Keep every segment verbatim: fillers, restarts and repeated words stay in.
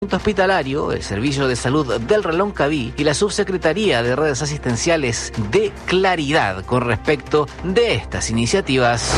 Hospitalario, el Servicio de Salud del Reloncaví y la Subsecretaría de Redes Asistenciales de Claridad con respecto de estas iniciativas.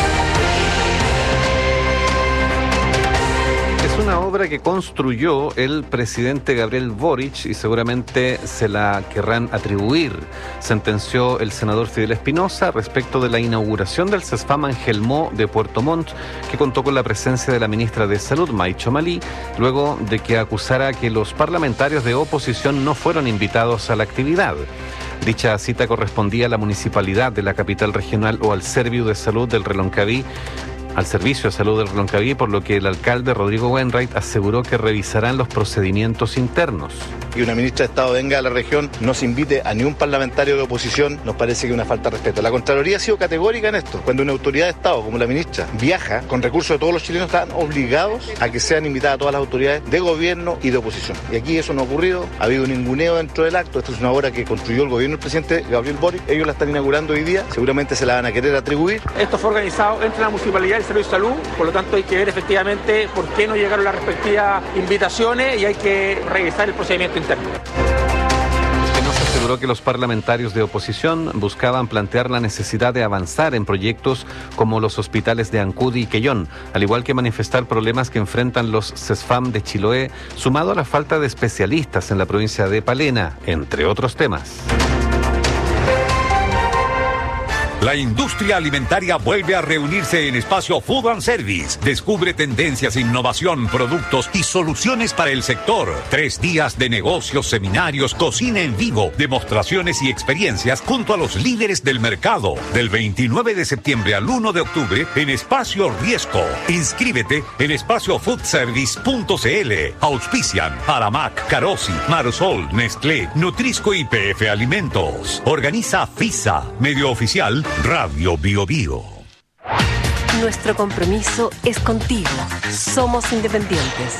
Es una obra que construyó el presidente Gabriel Boric y seguramente se la querrán atribuir, sentenció el senador Fidel Espinosa respecto de la inauguración del CESFAM Angelmó de Puerto Montt, que contó con la presencia de la ministra de Salud, Maicho Malí, luego de que acusara que los parlamentarios de oposición no fueron invitados a la actividad. Dicha cita correspondía a la municipalidad de la capital regional o al Servicio de Salud del Reloncaví, al Servicio de Salud del Reloncaví, por lo que el alcalde Rodrigo Wainwright aseguró que revisarán los procedimientos internos. Que una ministra de Estado venga a la región, no se invite a ni un parlamentario de oposición, nos parece que es una falta de respeto. La Contraloría ha sido categórica en esto. Cuando una autoridad de Estado, como la ministra, viaja con recursos de todos los chilenos, están obligados a que sean invitadas todas las autoridades de gobierno y de oposición. Y aquí eso no ha ocurrido, ha habido un ninguneo dentro del acto. Esto es una obra que construyó el gobierno del presidente Gabriel Boric. Ellos la están inaugurando hoy día, seguramente se la van a querer atribuir. Esto fue organizado entre la municipalidad y el Servicio de Salud, por lo tanto hay que ver efectivamente por qué no llegaron las respectivas invitaciones y hay que revisar el procedimiento interno. Aseguró que los parlamentarios de oposición buscaban plantear la necesidad de avanzar en proyectos como los hospitales de Ancud y Quellón, al igual que manifestar problemas que enfrentan los CESFAM de Chiloé, sumado a la falta de especialistas en la provincia de Palena, entre otros temas. La industria alimentaria vuelve a reunirse en Espacio Food and Service. Descubre tendencias, innovación, productos y soluciones para el sector. Tres días de negocios, seminarios, cocina en vivo, demostraciones y experiencias junto a los líderes del mercado. Del veintinueve de septiembre al uno de octubre en Espacio Riesco. Inscríbete en espacio food service punto c l. Auspician Aramac, Carosi, Marsol, Nestlé, Nutrisco y P F Alimentos. Organiza FISA, medio oficial Radio Bio Bio. Nuestro compromiso es contigo. Somos independientes.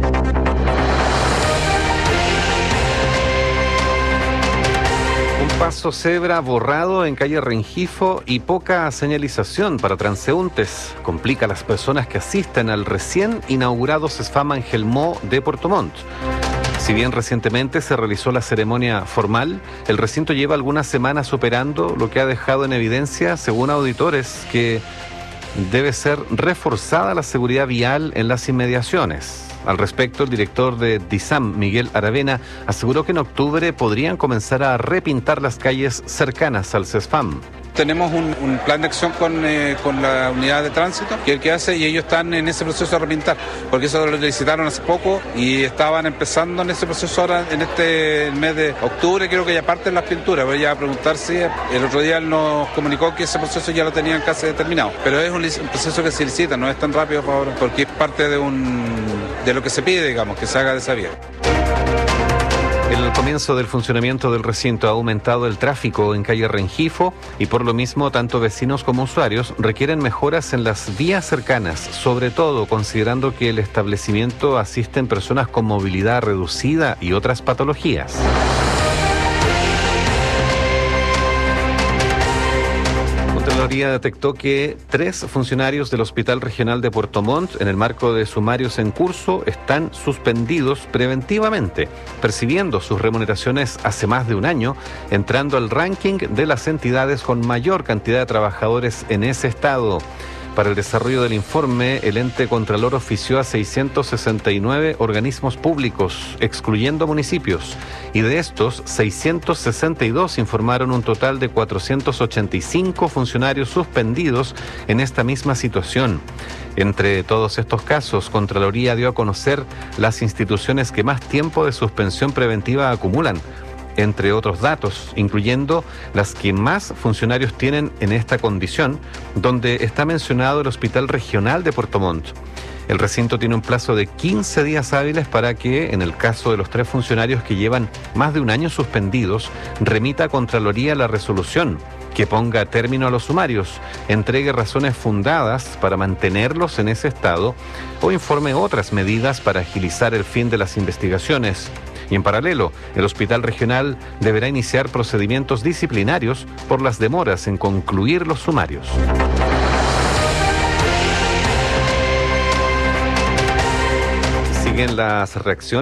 Un paso cebra borrado en calle Rengifo y poca señalización para transeúntes complica a las personas que asisten al recién inaugurado CESFAM Angelmó de Puerto Montt. Si bien recientemente se realizó la ceremonia formal, el recinto lleva algunas semanas operando, lo que ha dejado en evidencia, según auditores, que debe ser reforzada la seguridad vial en las inmediaciones. Al respecto, el director de DISAM, Miguel Aravena, aseguró que en octubre podrían comenzar a repintar las calles cercanas al CESFAM. Tenemos un, un plan de acción con, eh, con la unidad de tránsito, que es el que hace, y ellos están en ese proceso de repintar, porque eso lo licitaron hace poco y estaban empezando en ese proceso ahora en este mes de octubre, creo que ya parten las pinturas. Voy a preguntar si el otro día nos comunicó que ese proceso ya lo tenían casi terminado, pero es un, un proceso que se licita, no es tan rápido, por favor, porque es parte de, un, de lo que se pide, digamos, que se haga de esa vía. En el comienzo del funcionamiento del recinto ha aumentado el tráfico en calle Rengifo y por lo mismo tanto vecinos como usuarios requieren mejoras en las vías cercanas, sobre todo considerando que el establecimiento asisten personas con movilidad reducida y otras patologías. La Contraloría detectó que tres funcionarios del Hospital Regional de Puerto Montt, en el marco de sumarios en curso, están suspendidos preventivamente, percibiendo sus remuneraciones hace más de un año, entrando al ranking de las entidades con mayor cantidad de trabajadores en ese estado. Para el desarrollo del informe, el ente Contralor ofició a seiscientos sesenta y nueve organismos públicos, excluyendo municipios, y de estos, seiscientos sesenta y dos informaron un total de cuatrocientos ochenta y cinco funcionarios suspendidos en esta misma situación. Entre todos estos casos, Contraloría dio a conocer las instituciones que más tiempo de suspensión preventiva acumulan, entre otros datos, incluyendo las que más funcionarios tienen en esta condición, donde está mencionado el Hospital Regional de Puerto Montt. El recinto tiene un plazo de quince días hábiles para que, en el caso de los tres funcionarios que llevan más de un año suspendidos, remita a Contraloría la resolución que ponga término a los sumarios, entregue razones fundadas para mantenerlos en ese estado o informe otras medidas para agilizar el fin de las investigaciones. Y en paralelo, el Hospital Regional deberá iniciar procedimientos disciplinarios por las demoras en concluir los sumarios. siguen las reacciones.